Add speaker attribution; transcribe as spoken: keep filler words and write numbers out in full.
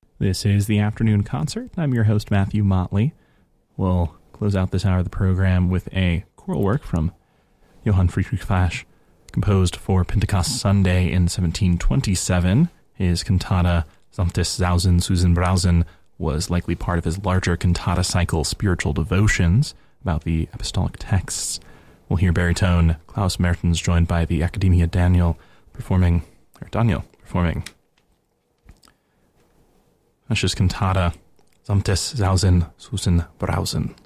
Speaker 1: This is the Afternoon Concert. I'm your host, Matthew Motley. We'll close out this hour of the program with a choral work from Johann Friedrich Fasch, composed for Pentecost Sunday in seventeen twenty-seven. His cantata Sanctes Sausen Susan Brausen was likely part of his larger cantata cycle, Spiritual Devotions, about the apostolic texts. We'll hear baritone Klaus Mertens joined by the Academia Daniel performing, or Daniel performing Fasch's cantata Sanctes Sausen Susan Brausen.